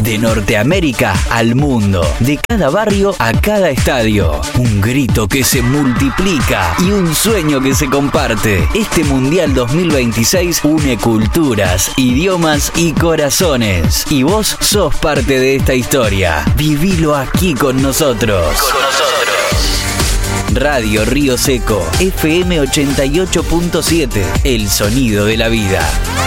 De Norteamérica al mundo, de cada barrio a cada estadio. Un grito que se multiplica y un sueño que se comparte. Este Mundial 2026 une culturas, idiomas y corazones. Y vos sos parte de esta historia. Vivilo aquí con nosotros. Radio Río Seco, FM 88.7, el sonido de la vida.